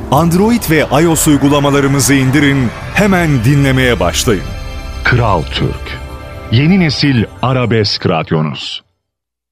Android ve iOS uygulamalarımızı indirin, hemen dinlemeye başlayın. Kral Türk. Yeni nesil arabesk radyonuz.